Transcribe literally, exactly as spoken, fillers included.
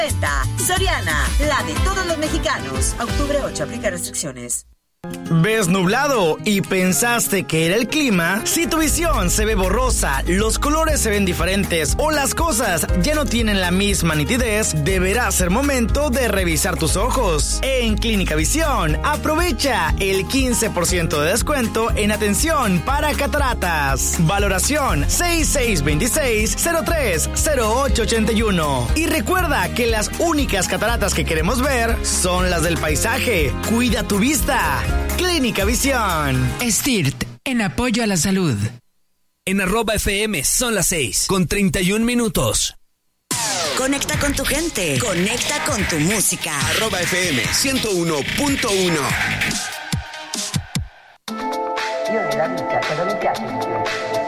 Soriana, la de todos los mexicanos. Octubre ocho, aplica restricciones. ¿Ves nublado y pensaste que era el clima? Si tu visión se ve borrosa, los colores se ven diferentes o las cosas ya no tienen la misma nitidez, deberá ser momento de revisar tus ojos. En Clínica Visión, aprovecha el quince por ciento de descuento en atención para cataratas. Valoración seis seis dos seis, cero tres, cero ocho ocho uno. Y recuerda que las únicas cataratas que queremos ver son las del paisaje. Cuida tu vista. Clínica Visión. S T I R T, en apoyo a la salud. En arroba F M son las seis, con treinta y un minutos. Conecta con tu gente. Conecta con tu música. Arroba F M ciento uno punto uno. Io nella vita cosa mi piace di più?